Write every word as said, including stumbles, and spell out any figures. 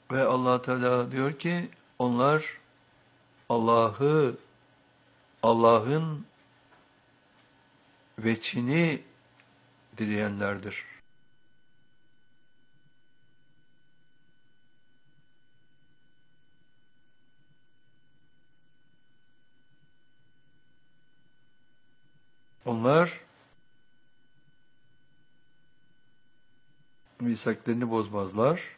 Ve Allah Teala diyor ki onlar Allah'ı, Allah'ın veçhini dileyenlerdir. Onlar misaklarını bozmazlar.